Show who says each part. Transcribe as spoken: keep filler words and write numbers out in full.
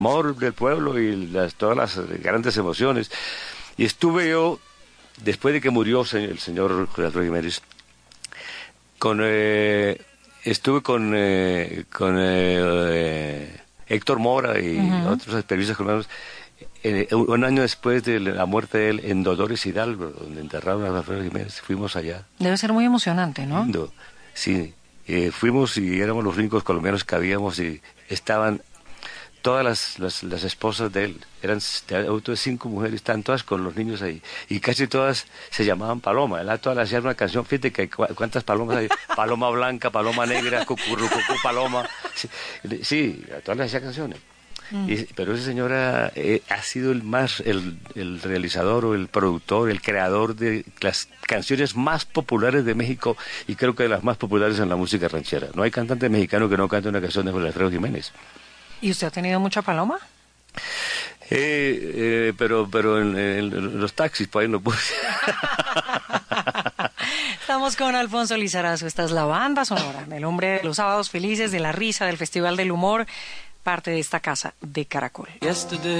Speaker 1: amor del pueblo y las, todas las grandes emociones. Y estuve yo, después de que murió el señor José Alfredo Jiménez, con, eh, estuve con, eh, con eh, Héctor Mora y uh-huh. otros periodistas colombianos, eh, un año después de la muerte de él, en Dolores Hidalgo, donde enterraron a José Alfredo Jiménez. Fuimos allá.
Speaker 2: Debe ser muy emocionante, ¿no?
Speaker 1: Lindo. Sí, eh, fuimos y éramos los únicos colombianos que habíamos y estaban todas las, las, las esposas de él, eran de cinco mujeres, estaban todas con los niños ahí, y casi todas se llamaban Paloma, él todas le hacían una canción, fíjate que cu cuántas palomas hay, Paloma Blanca, Paloma Negra, Cucurrucucú, Paloma, sí, sí, a todas les hacía canciones. Mm. Y, pero ese señor ha, eh, ha sido el más, el, el realizador o el productor, el creador de las canciones más populares de México, y creo que de las más populares en la música ranchera. No hay cantante mexicano que no cante una canción de José Alfredo Jiménez.
Speaker 2: ¿Y usted ha tenido mucha paloma?
Speaker 1: Eh, eh, pero pero en, en los taxis, por ahí no pude.
Speaker 2: Estamos con Alfonso Lizarazo. Esta es la banda sonora, el hombre de los sábados felices, de la risa, del Festival del Humor, parte de esta casa de Caracol. Yesterday.